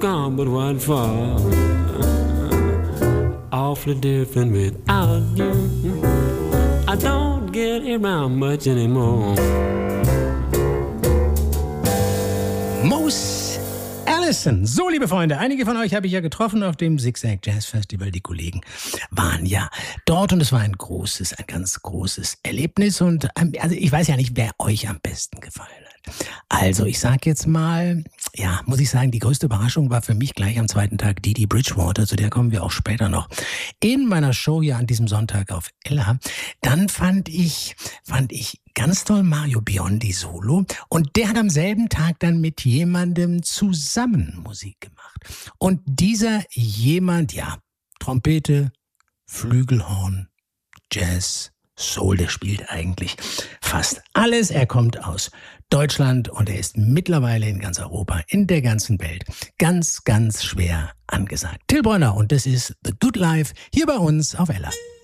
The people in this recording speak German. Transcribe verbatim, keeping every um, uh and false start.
gone, but what for? Awfully different without you. I don't get around much anymore. Mose Allison. So, liebe Freunde, einige von euch habe ich ja getroffen auf dem Zigzag Jazz Festival. Die Kollegen waren ja dort und es war ein großes, ein ganz großes Erlebnis. Und also ich weiß ja nicht, wer euch am besten gefallen hat. Also ich sag jetzt mal, ja, muss ich sagen, die größte Überraschung war für mich gleich am zweiten Tag Didi Bridgewater, zu der kommen wir auch später noch, in meiner Show hier an diesem Sonntag auf Ella. Dann fand ich, fand ich ganz toll Mario Biondi Solo und der hat am selben Tag dann mit jemandem zusammen Musik gemacht. Und dieser jemand, ja, Trompete, Flügelhorn, Jazz, Soul, der spielt eigentlich fast alles. Er kommt aus Deutschland und er ist mittlerweile in ganz Europa, in der ganzen Welt ganz, ganz schwer angesagt. Till Brönner und das ist The Good Life hier bei uns auf Ella.